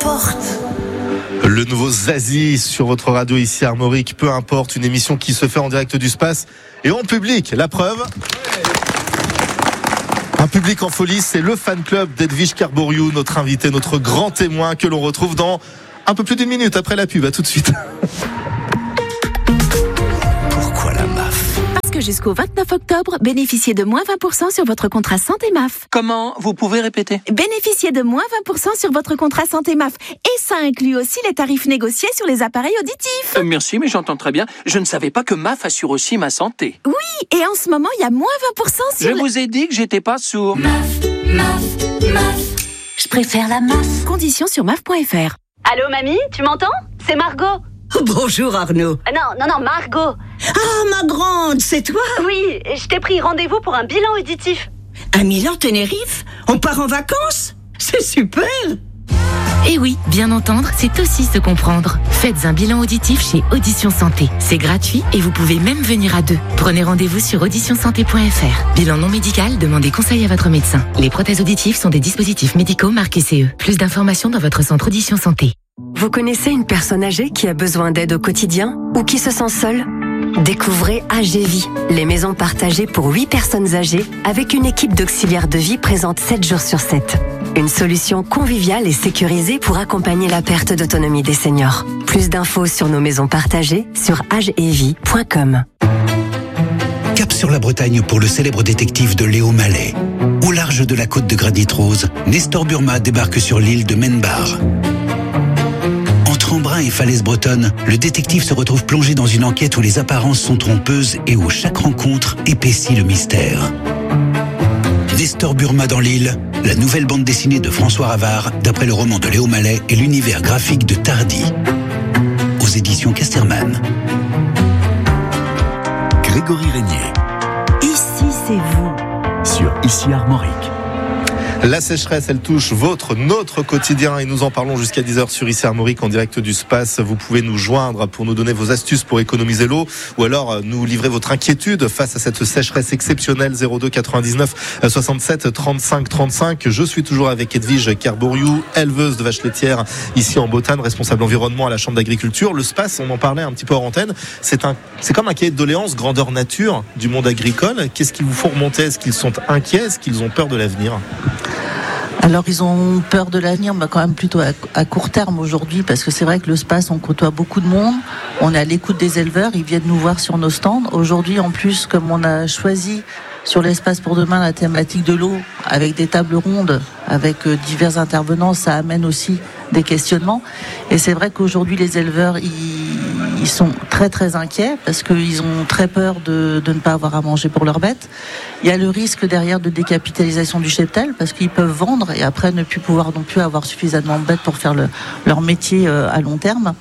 forte. Le nouveau Zazie sur votre radio ici à Armorique, peu importe, une émission qui se fait en direct du Space et en public. La preuve, un public en folie, c'est le fan club d'Edwige Carboriou, notre invité, notre grand témoin que l'on retrouve dans un peu plus d'une minute après la pub. À tout de suite. Pourquoi la MAF ? Parce que jusqu'au 29 octobre, bénéficiez de moins 20% sur votre contrat santé MAF. Comment ? Vous pouvez répéter ? Bénéficiez de moins 20% sur votre contrat santé MAF. Et ça inclut aussi les tarifs négociés sur les appareils auditifs. Merci, mais j'entends très bien. Je ne savais pas que MAF assure aussi ma santé. Oui, et en ce moment, il y a moins 20% sur... Je vous ai dit que j'étais pas sourd. MAF. Je préfère la MAF. Conditions sur MAF.fr. Allô, mamie, tu m'entends ? C'est Margot. Bonjour Arnaud. Non, Margot. Ah, ma grande, c'est toi ? Oui, je t'ai pris rendez-vous pour un bilan auditif. À Milan, Tenerife ? On part en vacances ? C'est super ! Et oui, bien entendre, c'est aussi se comprendre. Faites un bilan auditif chez Audition Santé. C'est gratuit et vous pouvez même venir à deux. Prenez rendez-vous sur auditionsanté.fr. Bilan non médical, demandez conseil à votre médecin. Les prothèses auditives sont des dispositifs médicaux marqués CE. Plus d'informations dans votre centre Audition Santé. Vous connaissez une personne âgée qui a besoin d'aide au quotidien ou qui se sent seule ? Découvrez AGVie, les maisons partagées pour 8 personnes âgées avec une équipe d'auxiliaires de vie présente 7 jours sur 7. Une solution conviviale et sécurisée pour accompagner la perte d'autonomie des seniors. Plus d'infos sur nos maisons partagées sur agevie.com. Cap sur la Bretagne pour le célèbre détective de Léo Mallet. Au large de la côte de Granit Rose, Nestor Burma débarque sur l'île de Menbar. Entre Embrun et falaises bretonnes, le détective se retrouve plongé dans une enquête où les apparences sont trompeuses et où chaque rencontre épaissit le mystère. Nestor Burma dans l'île, la nouvelle bande dessinée de François Ravard, d'après le roman de Léo Mallet et l'univers graphique de Tardy. Aux éditions Casterman. Grégory Régnier. Ici, c'est vous. Sur Ici Armorique. La sécheresse, elle touche notre quotidien et nous en parlons jusqu'à 10h sur Ici Armorique en direct du Space. Vous pouvez nous joindre pour nous donner vos astuces pour économiser l'eau ou alors nous livrer votre inquiétude face à cette sécheresse exceptionnelle. 02 99 67 35 35. Je suis toujours avec Edwige Carboriou, éleveuse de vaches laitières ici en Bretagne, responsable environnement à la Chambre d'agriculture. Le Space, on en parlait un petit peu hors antenne, c'est comme un cahier de doléances grandeur nature du monde agricole. Qu'est-ce qu'ils vous font remonter ? Est-ce qu'ils sont inquiets ? Est-ce qu'ils ont peur de l'avenir ? Alors ils ont peur de l'avenir, mais quand même plutôt à court terme aujourd'hui, parce que c'est vrai que le Space, on côtoie beaucoup de monde, on est à l'écoute des éleveurs, ils viennent nous voir sur nos stands. Aujourd'hui, en plus, comme on a choisi sur l'Espace pour demain la thématique de l'eau, avec des tables rondes, avec divers intervenants, ça amène aussi des questionnements. Et c'est vrai qu'aujourd'hui, les éleveurs, ils sont très très inquiets parce qu'ils ont très peur de ne pas avoir à manger pour leurs bêtes. Il y a le risque derrière de décapitalisation du cheptel parce qu'ils peuvent vendre et après ne plus pouvoir non plus avoir suffisamment de bêtes pour faire leur métier à long terme.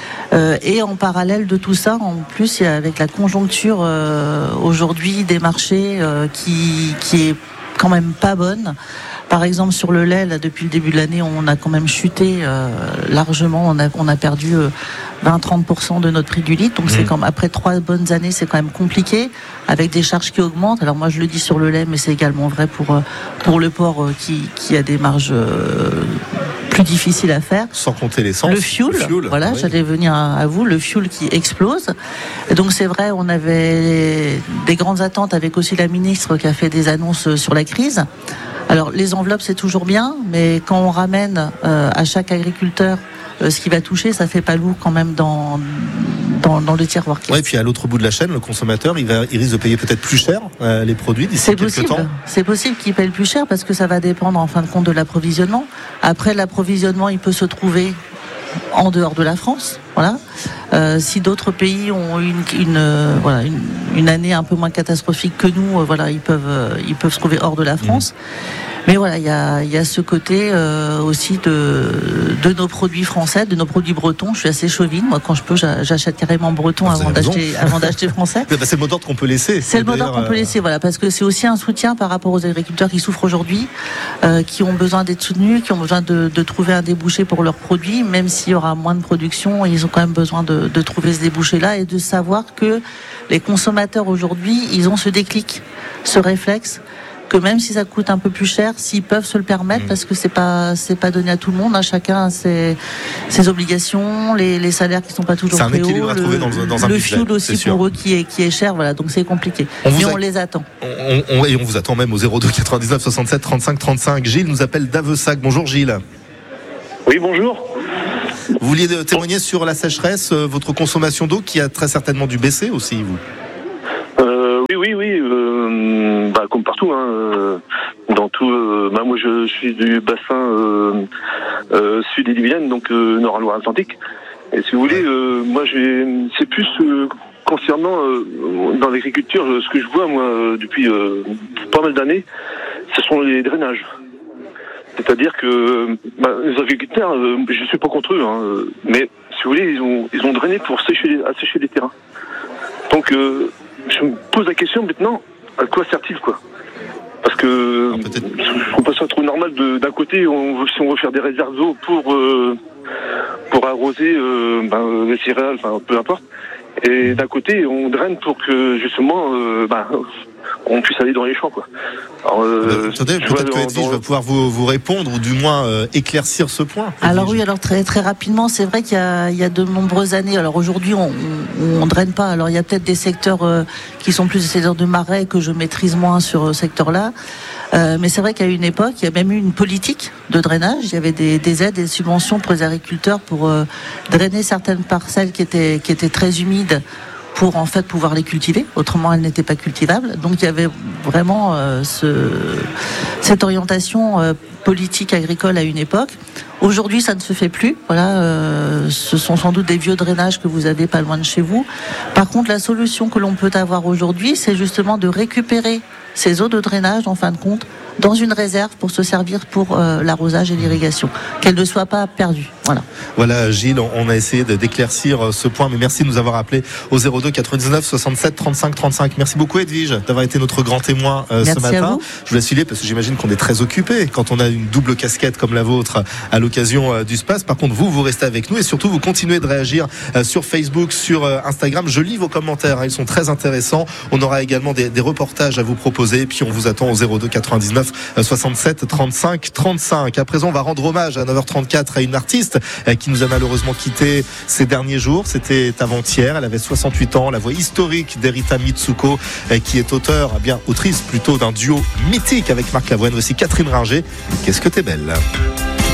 Et en parallèle de tout ça, en plus, il y a avec la conjoncture aujourd'hui des marchés qui est quand même pas bonne. Par exemple, sur le lait, là, depuis le début de l'année, on a quand même chuté largement. On a perdu 20-30% de notre prix du litre. Donc, c'est comme après 3 bonnes années, c'est quand même compliqué, avec des charges qui augmentent. Alors moi, je le dis sur le lait, mais c'est également vrai pour le porc qui a des marges plus difficiles à faire. Sans compter l'essence. Le fuel, voilà, oui. J'allais venir à vous, le fuel qui explose. Et donc c'est vrai, on avait des grandes attentes avec aussi la ministre qui a fait des annonces sur la crise. Alors les enveloppes c'est toujours bien, mais quand on ramène à chaque agriculteur ce qui va toucher, ça fait pas lourd quand même dans le tiroir. Oui, et puis à l'autre bout de la chaîne, le consommateur, il risque de payer peut-être plus cher les produits d'ici quelques temps. C'est possible qu'il paye plus cher parce que ça va dépendre en fin de compte de l'approvisionnement. Après, l'approvisionnement, il peut se trouver en dehors de la France. Voilà. Si d'autres pays ont une année un peu moins catastrophique que nous, ils peuvent se trouver hors de la France. Mais voilà, il y a ce côté aussi de nos produits français, de nos produits bretons. Je suis assez chauvine. Moi, quand je peux, j'achète carrément breton avant d'acheter français. C'est le mot d'ordre qu'on peut laisser. C'est le mot d'ordre qu'on peut laisser, voilà, parce que c'est aussi un soutien par rapport aux agriculteurs qui souffrent aujourd'hui, qui ont besoin d'être soutenus, qui ont besoin de trouver un débouché pour leurs produits, même s'il y aura moins de production, ils ont quand même besoin de trouver ce débouché-là et de savoir que les consommateurs aujourd'hui, ils ont ce déclic, ce réflexe. que même si ça coûte un peu plus cher, s'ils peuvent se le permettre, parce que c'est pas donné à tout le monde, hein, chacun a ses obligations, les salaires qui sont pas toujours très hauts, c'est un équilibre à trouver dans un le budget, fuel aussi pour eux qui est cher, voilà, donc c'est compliqué. On les attend. Et on vous attend même au 02 99 67 35 35. Gilles nous appelle d'Avessac. Bonjour Gilles. Oui, bonjour. Vous vouliez témoigner sur la sécheresse, votre consommation d'eau qui a très certainement dû baisser aussi, vous? Oui. Comme partout, hein. Dans tout. Moi, je suis du bassin sud Ille-et-Vilaine, donc nord à Loire-Atlantique. Et si vous voulez, moi, c'est plus concernant dans l'agriculture, ce que je vois moi depuis pas mal d'années, ce sont les drainages. C'est-à-dire que les agriculteurs, je suis pas contre eux, hein, mais si vous voulez, ils ont drainé pour assécher les terrains. Donc, je me pose la question maintenant, à quoi sert-il, quoi? Parce que je trouve pas ça trop normal d'un côté, si on veut faire des réserves d'eau pour arroser les céréales, enfin peu importe. Et d'un côté, on draine pour que justement, on puisse aller dans les champs, quoi. Alors, attendez, peut-être que Edwige va pouvoir vous répondre ou du moins éclaircir ce point. Alors oui, alors très très rapidement, c'est vrai qu'il y a de nombreuses années. Alors aujourd'hui, on draine pas. Alors il y a peut-être des secteurs qui sont plus des secteurs de marais que je maîtrise moins sur ce secteur-là. Mais c'est vrai qu'à une époque, il y a même eu une politique de drainage. Il y avait des aides et des subventions pour les agriculteurs pour drainer certaines parcelles qui étaient très humides pour en fait pouvoir les cultiver. Autrement, elles n'étaient pas cultivables. Donc il y avait vraiment cette orientation politique agricole à une époque. Aujourd'hui, ça ne se fait plus. Voilà, ce sont sans doute des vieux drainages que vous avez pas loin de chez vous. Par contre, la solution que l'on peut avoir aujourd'hui, c'est justement de récupérer ces eaux de drainage, en fin de compte, dans une réserve pour se servir pour l'arrosage et l'irrigation, qu'elles ne soient pas perdues. Voilà, Gilles, on a essayé d'éclaircir ce point, mais merci de nous avoir appelé au 02 99 67 35 35. Merci beaucoup Edwige d'avoir été notre grand témoin ce matin. Je vous laisse filer parce que j'imagine qu'on est très occupé quand on a une double casquette comme la vôtre à l'occasion du SPACE. Par contre, vous restez avec nous et surtout vous continuez de réagir sur Facebook, sur Instagram. Je lis vos commentaires, ils sont très intéressants. On aura également des reportages à vous proposer et puis on vous attend au 02 99 67 35 35. À présent, on va rendre hommage à 9h34 à une artiste qui nous a malheureusement quitté ces derniers jours. C'était avant-hier. Elle avait 68 ans. La voix historique d'Erita Mitsuko, qui est autrice plutôt d'un duo mythique avec Marc Lavoine. Aussi Catherine Ringer. Qu'est-ce que t'es belle.